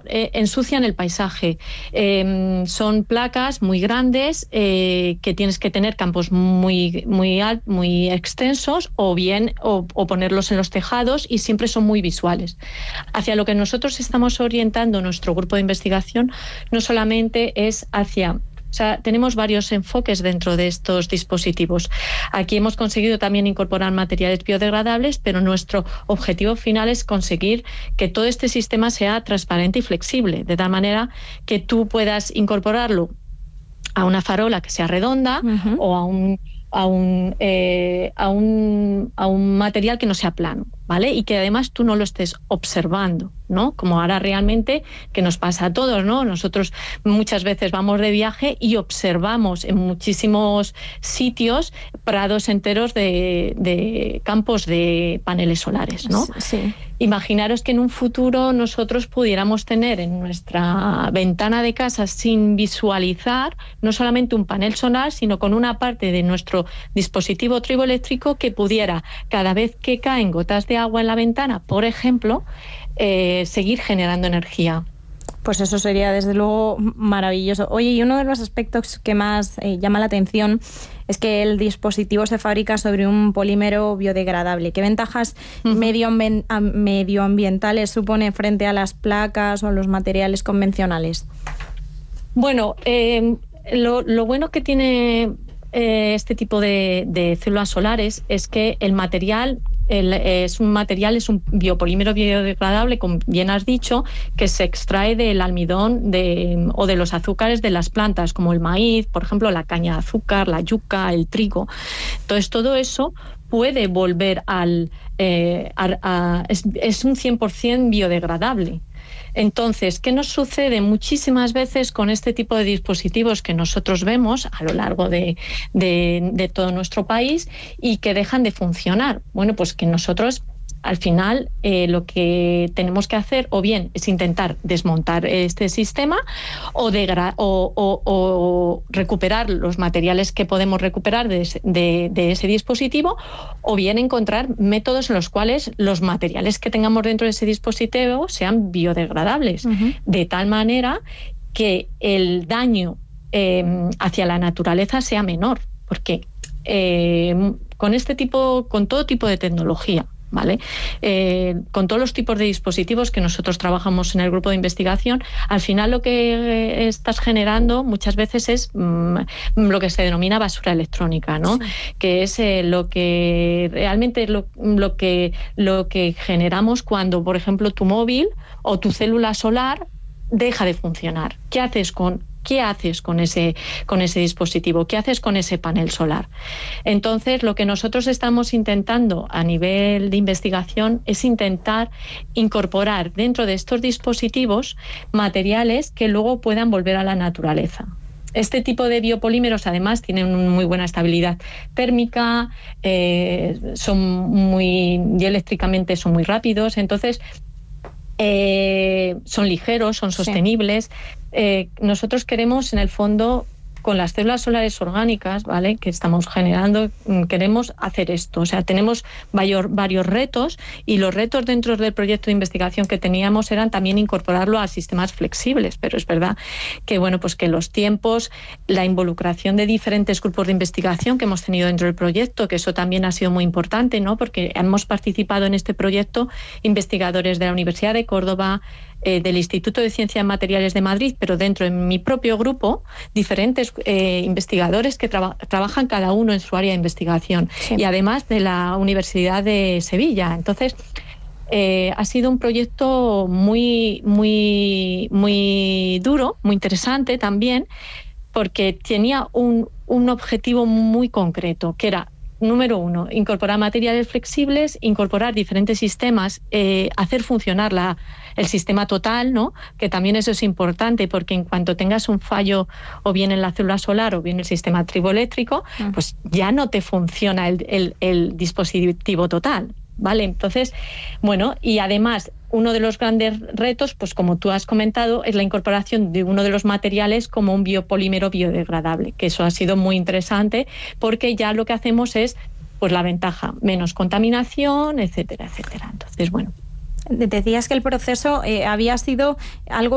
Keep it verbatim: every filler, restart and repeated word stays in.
eh, ensucian el paisaje. Eh, son placas muy grandes eh, que tienes que tener campos muy, muy, alt, muy extensos o bien o, o ponerlos en los tejados y siempre son muy visuales. Hacia lo que nosotros estamos orientando nuestro grupo de investigación no solamente es hacia... O sea, tenemos varios enfoques dentro de estos dispositivos. Aquí hemos conseguido también incorporar materiales biodegradables, pero nuestro objetivo final es conseguir que todo este sistema sea transparente y flexible, de tal manera que tú puedas incorporarlo a una farola que sea redonda uh-huh. o a un, a, un, eh, a, un, a un material que no sea plano, ¿vale? Y que además tú no lo estés observando, ¿no? Como ahora realmente que nos pasa a todos, ¿no? Nosotros muchas veces vamos de viaje y observamos en muchísimos sitios prados enteros de, de campos de paneles solares, ¿no? Sí. Imaginaros que en un futuro nosotros pudiéramos tener en nuestra ventana de casa sin visualizar no solamente un panel solar, sino con una parte de nuestro dispositivo triboeléctrico que pudiera, cada vez que caen gotas de agua en la ventana, por ejemplo, eh, seguir generando energía. Pues eso sería desde luego maravilloso. Oye, y uno de los aspectos que más eh, llama la atención es que el dispositivo se fabrica sobre un polímero biodegradable. ¿Qué ventajas uh-huh. medioambi- medioambientales supone frente a las placas o a los materiales convencionales? Bueno, eh, lo, lo bueno que tiene eh, este tipo de, de células solares es que el material El, es un material, es un biopolímero biodegradable, como bien has dicho, que se extrae del almidón de, o de los azúcares de las plantas, como el maíz, por ejemplo, la caña de azúcar, la yuca, el trigo. Entonces, todo eso puede volver al... Eh, a, a, es, es un cien por ciento biodegradable. Entonces, ¿qué nos sucede muchísimas veces con este tipo de dispositivos que nosotros vemos a lo largo de, de, de todo nuestro país y que dejan de funcionar? Bueno, pues que nosotros al final eh, lo que tenemos que hacer o bien es intentar desmontar este sistema o, degra- o, o, o recuperar los materiales que podemos recuperar de, de, de ese dispositivo, o bien encontrar métodos en los cuales los materiales que tengamos dentro de ese dispositivo sean biodegradables, uh-huh. de tal manera que el daño eh, hacia la naturaleza sea menor, porque eh, con este tipo, con todo tipo de tecnología, ¿vale? Eh, con todos los tipos de dispositivos que nosotros trabajamos en el grupo de investigación, al final lo que eh, estás generando muchas veces es mmm, lo que se denomina basura electrónica, ¿no? Sí. Que es eh, lo que realmente lo, lo que lo que generamos cuando, por ejemplo, tu móvil o tu célula solar deja de funcionar. ¿Qué haces con ¿Qué haces con ese, con ese dispositivo? ¿Qué haces con ese panel solar? Entonces, lo que nosotros estamos intentando a nivel de investigación es intentar incorporar dentro de estos dispositivos materiales que luego puedan volver a la naturaleza. Este tipo de biopolímeros además tienen una muy buena estabilidad térmica, eh, son muy dieléctricamente son muy rápidos, entonces eh, son ligeros, son sostenibles. Sí. Eh, nosotros queremos, en el fondo, con las células solares orgánicas, ¿vale?, que estamos generando, queremos hacer esto. O sea, tenemos varios, varios retos, y los retos dentro del proyecto de investigación que teníamos eran también incorporarlo a sistemas flexibles, pero es verdad que, bueno, pues que los tiempos, la involucración de diferentes grupos de investigación que hemos tenido dentro del proyecto, que eso también ha sido muy importante, ¿no?, porque hemos participado en este proyecto investigadores de la Universidad de Córdoba, Eh, del Instituto de Ciencias Materiales de Madrid, pero dentro de mi propio grupo, diferentes eh, investigadores que traba, trabajan cada uno en su área de investigación, sí. y además de la Universidad de Sevilla. Entonces, eh, ha sido un proyecto muy, muy, muy duro, muy interesante también, porque tenía un, un objetivo muy concreto, que era, número uno, incorporar materiales flexibles, incorporar diferentes sistemas, eh, hacer funcionar la, el sistema total, ¿no?, que también eso es importante, porque en cuanto tengas un fallo o bien en la célula solar o bien el sistema triboeléctrico, uh-huh. pues ya no te funciona el, el, el dispositivo total, ¿vale? Entonces, bueno, y además uno de los grandes retos, pues como tú has comentado, es la incorporación de uno de los materiales como un biopolímero biodegradable, que eso ha sido muy interesante, porque ya lo que hacemos es, pues la ventaja, menos contaminación, etcétera, etcétera. Entonces, bueno. Decías que el proceso eh, había sido algo